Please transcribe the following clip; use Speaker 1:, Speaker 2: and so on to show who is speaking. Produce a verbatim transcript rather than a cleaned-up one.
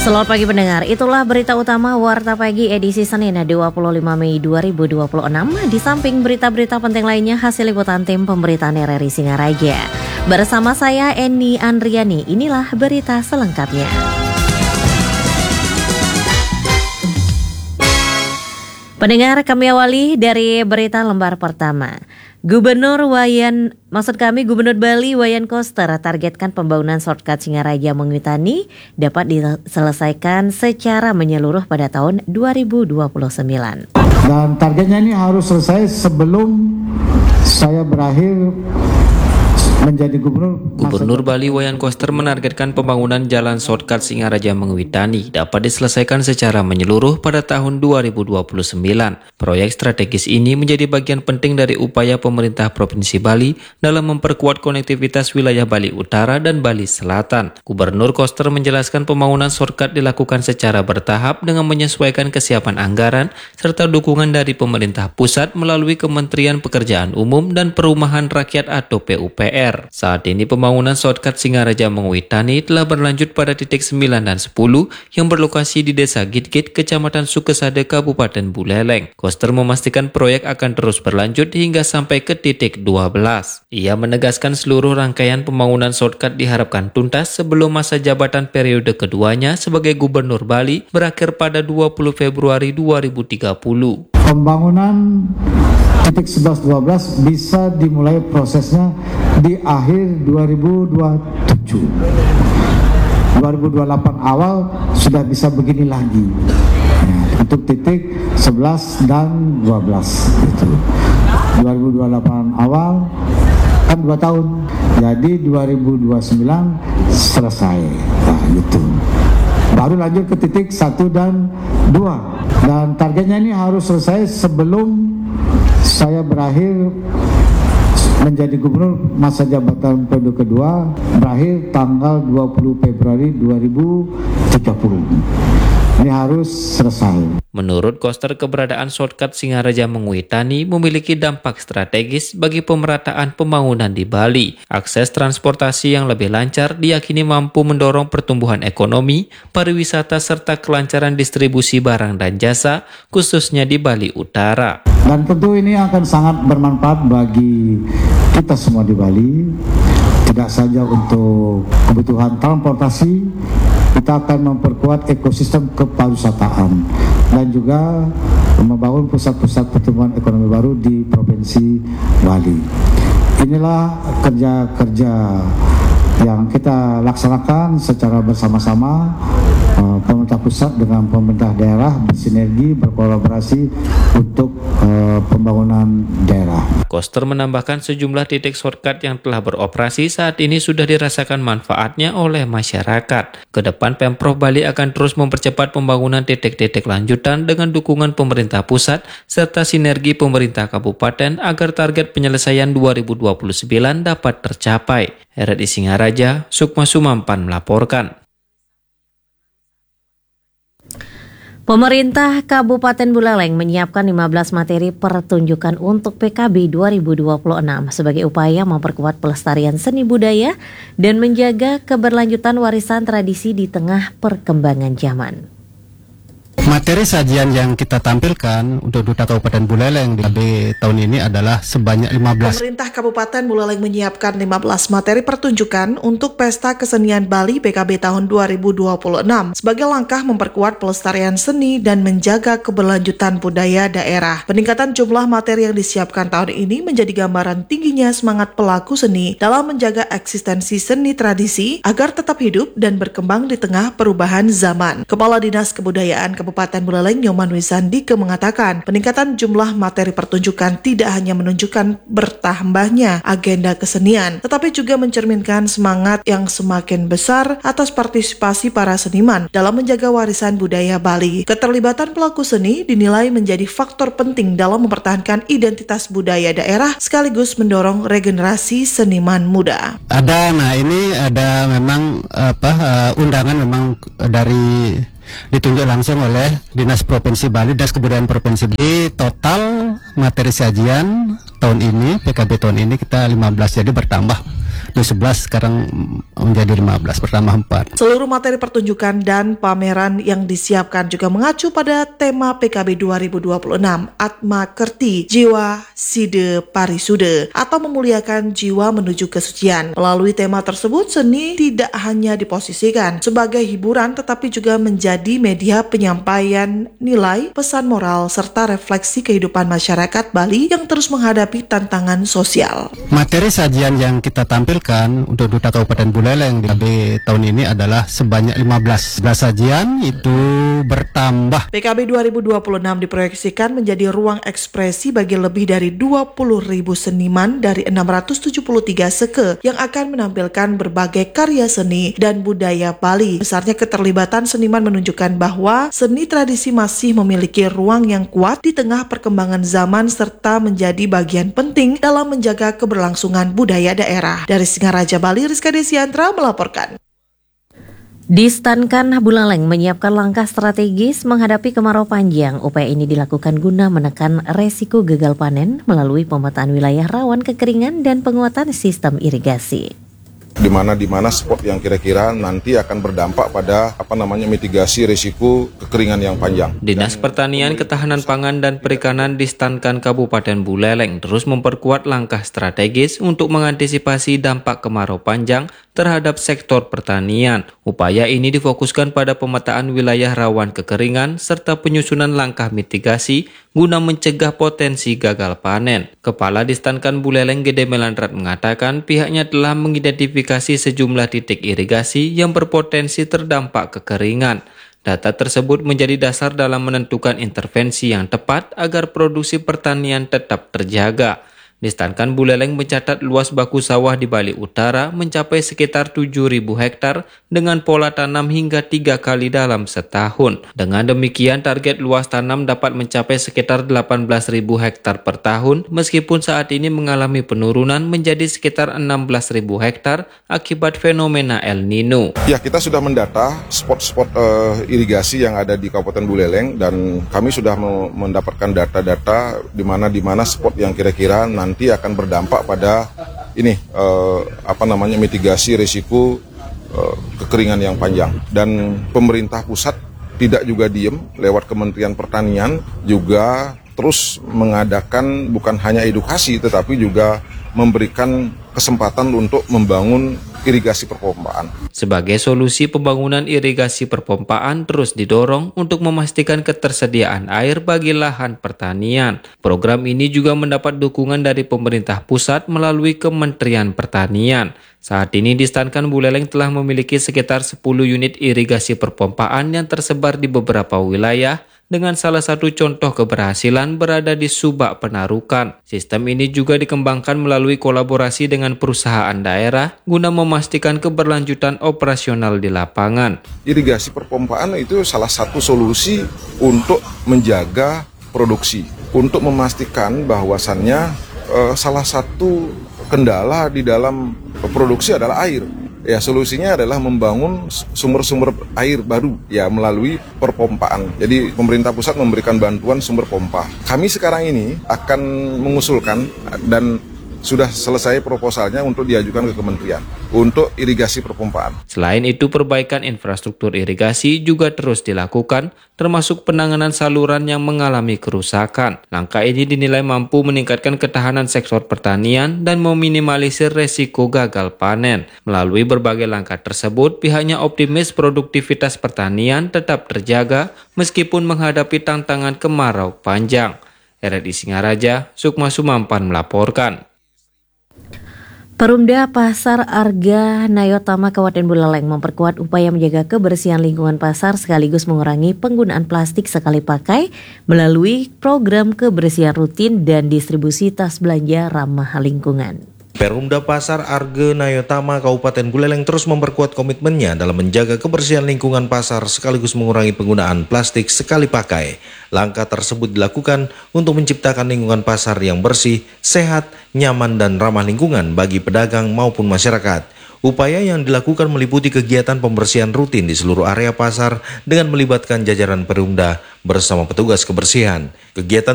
Speaker 1: Selamat pagi pendengar, itulah berita utama Warta Pagi edisi Senin dua puluh lima Mei dua ribu dua puluh enam. Di samping berita-berita penting lainnya hasil liputan tim pemberitaan R R I Singaraja. Bersama saya Eni Andriani, inilah berita selengkapnya. Pendengar, kami awali dari berita lembar pertama. Gubernur Wayan, maksud kami Gubernur Bali Wayan Koster targetkan pembangunan shortcut Singaraja Mengwitani dapat diselesaikan secara menyeluruh pada tahun dua ribu dua puluh sembilan.
Speaker 2: Dan targetnya ini harus selesai sebelum saya berakhir menjadi gubernur.
Speaker 3: Gubernur Bali Wayan Koster menargetkan pembangunan jalan shortcut Singaraja Mengwitani dapat diselesaikan secara menyeluruh pada tahun dua ribu dua puluh sembilan. Proyek strategis ini menjadi bagian penting dari upaya pemerintah Provinsi Bali dalam memperkuat konektivitas wilayah Bali Utara dan Bali Selatan. Gubernur Koster menjelaskan pembangunan shortcut dilakukan secara bertahap dengan menyesuaikan kesiapan anggaran serta dukungan dari pemerintah pusat melalui Kementerian Pekerjaan Umum dan Perumahan Rakyat atau P U P R. Saat ini pembangunan shortcut Singaraja Mengwitani telah berlanjut pada titik sembilan dan sepuluh yang berlokasi di Desa Gitgit, Kecamatan Sukesade, Kabupaten Buleleng. Koster memastikan proyek akan terus berlanjut hingga sampai ke titik dua belas. Ia menegaskan seluruh rangkaian pembangunan shortcut diharapkan tuntas sebelum masa jabatan periode keduanya sebagai Gubernur Bali berakhir pada dua puluh Februari dua ribu tiga puluh.
Speaker 2: Pembangunan titik sebelas dua belas bisa dimulai prosesnya di akhir dua ribu dua puluh tujuh. dua ribu dua puluh delapan awal sudah bisa begini lagi. Nah, untuk titik sebelas dan dua belas itu. dua ribu dua puluh delapan awal kan dua tahun. Jadi dua ribu dua puluh sembilan selesai. Nah, gitu. Baru lanjut ke titik satu dan dua. Dan targetnya ini harus selesai sebelum saya berakhir menjadi gubernur masa jabatan periode kedua berakhir tanggal dua puluh Februari dua ribu tiga puluh. Ini harus selesai.
Speaker 3: Menurut Koster, keberadaan shortcut Singaraja Mengwitani memiliki dampak strategis bagi pemerataan pembangunan di Bali. Akses transportasi yang lebih lancar diyakini mampu mendorong pertumbuhan ekonomi, pariwisata serta kelancaran distribusi barang dan jasa, khususnya di Bali Utara.
Speaker 2: Dan tentu ini akan sangat bermanfaat bagi kita semua di Bali, tidak saja untuk kebutuhan transportasi, kita akan memperkuat ekosistem kepariwisataan dan juga membangun pusat-pusat pertumbuhan ekonomi baru di Provinsi Bali. Inilah kerja-kerja yang kita laksanakan secara bersama-sama, pemerintah pusat dengan pemerintah daerah bersinergi, berkolaborasi untuk uh, pembangunan daerah.
Speaker 3: Koster menambahkan sejumlah titik shortcut yang telah beroperasi saat ini sudah dirasakan manfaatnya oleh masyarakat. Kedepan Pemprov Bali akan terus mempercepat pembangunan titik-titik lanjutan dengan dukungan pemerintah pusat serta sinergi pemerintah kabupaten agar target penyelesaian dua ribu dua puluh sembilan dapat tercapai. R R I Singaraja, Sukma Sumampan melaporkan.
Speaker 1: Pemerintah Kabupaten Buleleng menyiapkan lima belas materi pertunjukan untuk P K B dua ribu dua puluh enam sebagai upaya memperkuat pelestarian seni budaya dan menjaga keberlanjutan warisan tradisi di tengah perkembangan zaman.
Speaker 4: Materi sajian yang kita tampilkan untuk Duta Kabupaten Buleleng di tahun ini adalah sebanyak lima belas.
Speaker 5: Pemerintah Kabupaten Buleleng menyiapkan lima belas materi pertunjukan untuk Pesta Kesenian Bali P K B tahun dua ribu dua puluh enam sebagai langkah memperkuat pelestarian seni dan menjaga keberlanjutan budaya daerah. Peningkatan jumlah materi yang disiapkan tahun ini menjadi gambaran tingginya semangat pelaku seni dalam menjaga eksistensi seni tradisi agar tetap hidup dan berkembang di tengah perubahan zaman. Kepala Dinas Kebudayaan Kabupaten Kabupaten Buleleng Nyoman Wisandike mengatakan peningkatan jumlah materi pertunjukan tidak hanya menunjukkan bertambahnya agenda kesenian, tetapi juga mencerminkan semangat yang semakin besar atas partisipasi para seniman dalam menjaga warisan budaya Bali. Keterlibatan pelaku seni dinilai menjadi faktor penting dalam mempertahankan identitas budaya daerah sekaligus mendorong regenerasi seniman muda.
Speaker 4: Ada, nah ini ada memang apa uh, undangan memang dari ditunjuk langsung oleh Dinas Provinsi Bali, Dinas Kebudayaan Provinsi Bali. Total materi sajian tahun ini, P K B tahun ini kita lima belas, jadi bertambah waktu sebelas sekarang menjadi lima belas, bertambah empat.
Speaker 5: Seluruh materi pertunjukan dan pameran yang disiapkan juga mengacu pada tema P K B dua ribu dua puluh enam, Atma Kerti, Jiwa Side Parisude, atau memuliakan jiwa menuju kesucian. Melalui tema tersebut, seni tidak hanya diposisikan sebagai hiburan, tetapi juga menjadi media penyampaian nilai, pesan moral, serta refleksi kehidupan masyarakat Bali yang terus menghadapi tantangan sosial.
Speaker 4: Materi sajian yang kita tampilkan untuk Duta Kabupaten Buleleng di P K B tahun ini adalah sebanyak lima belas. sebelas sajian itu bertambah.
Speaker 5: P K B dua ribu dua puluh enam diproyeksikan menjadi ruang ekspresi bagi lebih dari dua puluh ribu seniman dari enam ratus tujuh puluh tiga seke yang akan menampilkan berbagai karya seni dan budaya Bali. Besarnya keterlibatan seniman menunjukkan bahwa seni tradisi masih memiliki ruang yang kuat di tengah perkembangan zaman serta menjadi bagian penting dalam menjaga keberlangsungan budaya daerah. Dari Singaraja Bali, Rizka Desiantra melaporkan.
Speaker 1: Di Stan-Kan Buleleng menyiapkan langkah strategis menghadapi kemarau panjang. Upaya ini dilakukan guna menekan resiko gagal panen melalui pemetaan wilayah rawan kekeringan dan penguatan sistem irigasi.
Speaker 6: Di mana di mana spot yang kira-kira nanti akan berdampak pada apa namanya mitigasi risiko kekeringan yang panjang.
Speaker 3: Dinas Pertanian, Ketahanan Pangan dan Perikanan di Stan-Kan Kabupaten Buleleng terus memperkuat langkah strategis untuk mengantisipasi dampak kemarau panjang terhadap sektor pertanian. Upaya ini difokuskan pada pemetaan wilayah rawan kekeringan serta penyusunan langkah mitigasi guna mencegah potensi gagal panen. Kepala di Stan-Kan Buleleng Gede Melandrat mengatakan pihaknya telah mengidentifikasi sejumlah titik irigasi yang berpotensi terdampak kekeringan. Data tersebut menjadi dasar dalam menentukan intervensi yang tepat agar produksi pertanian tetap terjaga. Di Stan-Kan Buleleng mencatat luas baku sawah di Bali Utara mencapai sekitar tujuh ribu hektar dengan pola tanam hingga tiga kali dalam setahun. Dengan demikian, target luas tanam dapat mencapai sekitar delapan belas ribu hektar per tahun, meskipun saat ini mengalami penurunan menjadi sekitar enam belas ribu hektar akibat fenomena El Nino.
Speaker 6: Ya, kita sudah mendata spot-spot uh, irigasi yang ada di Kabupaten Buleleng dan kami sudah mendapatkan data-data di mana di mana spot yang kira-kira nanti akan berdampak pada ini eh, apa namanya mitigasi risiko eh, kekeringan yang panjang. Dan pemerintah pusat tidak juga diem, lewat Kementerian Pertanian juga terus mengadakan bukan hanya edukasi tetapi juga memberikan kesempatan untuk membangun irigasi perpompaan.
Speaker 3: Sebagai solusi, pembangunan irigasi perpompaan terus didorong untuk memastikan ketersediaan air bagi lahan pertanian. Program ini juga mendapat dukungan dari pemerintah pusat melalui Kementerian Pertanian. Saat ini di Stan-Kan Buleleng telah memiliki sekitar sepuluh unit irigasi perpompaan yang tersebar di beberapa wilayah, dengan salah satu contoh keberhasilan berada di Subak Penarukan. Sistem ini juga dikembangkan melalui kolaborasi dengan perusahaan daerah guna memastikan keberlanjutan operasional di lapangan.
Speaker 6: Irigasi perpompaan itu salah satu solusi untuk menjaga produksi, untuk memastikan bahwasannya eh, salah satu kendala di dalam produksi adalah air. Ya, solusinya adalah membangun sumber-sumber air baru ya melalui perpompaan. Jadi pemerintah pusat memberikan bantuan sumber pompa. Kami sekarang ini akan mengusulkan dan sudah selesai proposalnya untuk diajukan ke kementerian untuk irigasi perpompaan.
Speaker 3: Selain itu, perbaikan infrastruktur irigasi juga terus dilakukan, termasuk penanganan saluran yang mengalami kerusakan. Langkah ini dinilai mampu meningkatkan ketahanan sektor pertanian dan meminimalisir resiko gagal panen. Melalui berbagai langkah tersebut, pihaknya optimis produktivitas pertanian tetap terjaga meskipun menghadapi tantangan kemarau panjang. R R I Singaraja, Sukma Sumampan melaporkan.
Speaker 1: Perumda Pasar Arga Nayotama Kabupaten Buleleng memperkuat upaya menjaga kebersihan lingkungan pasar sekaligus mengurangi penggunaan plastik sekali pakai melalui program kebersihan rutin dan distribusi tas belanja ramah lingkungan.
Speaker 7: Perumda Pasar Arga Nayotama Kabupaten Buleleng terus memperkuat komitmennya dalam menjaga kebersihan lingkungan pasar sekaligus mengurangi penggunaan plastik sekali pakai. Langkah tersebut dilakukan untuk menciptakan lingkungan pasar yang bersih, sehat, nyaman dan ramah lingkungan bagi pedagang maupun masyarakat. Upaya yang dilakukan meliputi kegiatan pembersihan rutin di seluruh area pasar dengan melibatkan jajaran Perumda bersama petugas kebersihan. Kegiatan